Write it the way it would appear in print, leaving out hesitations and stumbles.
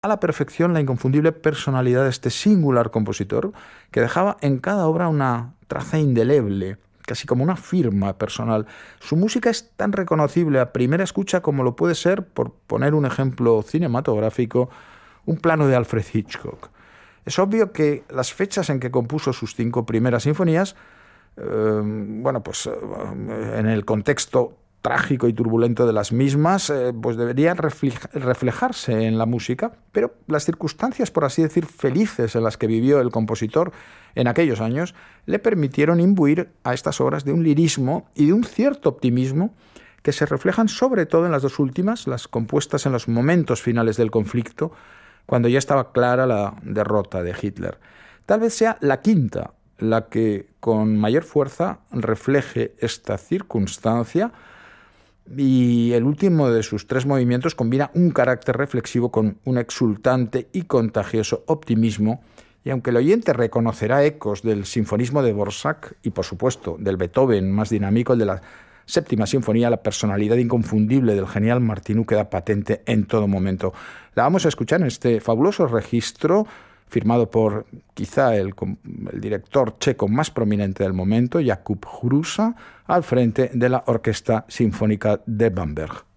a la perfección la inconfundible personalidad de este singular compositor, que dejaba en cada obra una traza indeleble, casi como una firma personal. Su música es tan reconocible a primera escucha como lo puede ser, por poner un ejemplo cinematográfico, un plano de Alfred Hitchcock. Es obvio que las fechas en que compuso sus 5 primeras sinfonías, en el contexto trágico y turbulento de las mismas, pues deberían reflejarse en la música, pero las circunstancias, por así decir, felices en las que vivió el compositor en aquellos años, le permitieron imbuir a estas obras de un lirismo y de un cierto optimismo que se reflejan sobre todo en las 2 últimas, las compuestas en los momentos finales del conflicto, cuando ya estaba clara la derrota de Hitler. Tal vez sea la quinta la que con mayor fuerza refleje esta circunstancia, y el último de sus 3 movimientos combina un carácter reflexivo con un exultante y contagioso optimismo, y aunque el oyente reconocerá ecos del sinfonismo de Dvořák y, por supuesto, del Beethoven más dinámico, el de la séptima sinfonía, la personalidad inconfundible del genial Martinu queda patente en todo momento. La vamos a escuchar en este fabuloso registro firmado por quizá el director checo más prominente del momento, Jakub Hrusa, al frente de la Orquesta Sinfónica de Bamberg.